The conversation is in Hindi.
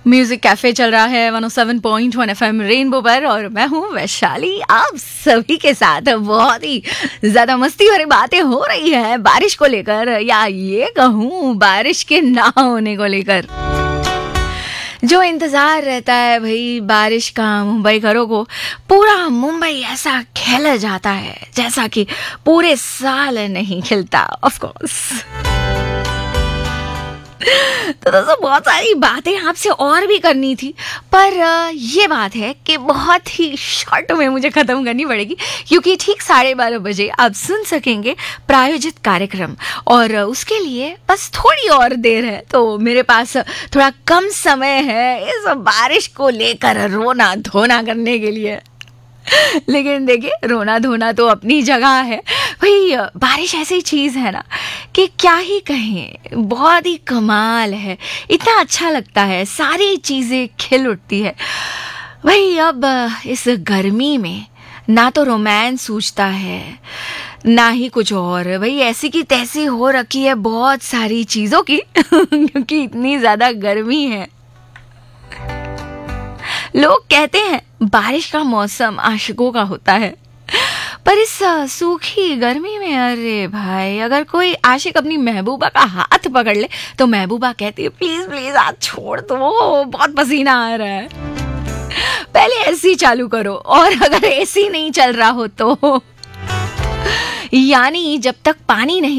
म्यूजिक कैफे चल रहा है 107.1 FM रेनबो पर और मैं हूँ वैशाली। आप सभी के साथ बहुत ही ज्यादा मस्ती भरी बातें हो रही है बारिश को लेकर, या ये कहूँ बारिश के ना होने को लेकर। जो इंतजार रहता है भाई बारिश का मुंबई घरों को, पूरा मुंबई ऐसा खिल जाता है जैसा कि पूरे साल नहीं खिलता। ऑफ कोर्स तो दोस्तों बहुत सारी बातें आपसे और भी करनी थी, पर ये बात है कि बहुत ही शॉर्ट में मुझे ख़त्म करनी पड़ेगी, क्योंकि ठीक 12:30 बजे आप सुन सकेंगे प्रायोजित कार्यक्रम, और उसके लिए बस थोड़ी और देर है। तो मेरे पास थोड़ा कम समय है इस बारिश को लेकर रोना धोना करने के लिए। लेकिन देखिए, रोना धोना तो अपनी जगह है भाई। बारिश ऐसी चीज़ है ना कि क्या ही कहें, बहुत ही कमाल है, इतना अच्छा लगता है, सारी चीज़ें खिल उठती है भाई। अब इस गर्मी में ना तो रोमांस सूझता है ना ही कुछ और, भाई ऐसी की तैसी हो रखी है बहुत सारी चीज़ों की क्योंकि इतनी ज़्यादा गर्मी है। लोग कहते हैं बारिश का मौसम आशिकों का होता है, पर इस सूखी गर्मी में अरे भाई, अगर कोई आशिक अपनी महबूबा का हाथ पकड़ ले तो महबूबा कहती है प्लीज प्लीज हाथ छोड़ दो, बहुत पसीना आ रहा है। पहले एसी चालू करो, और अगर एसी नहीं चल रहा हो तो यानी जब तक पानी नहीं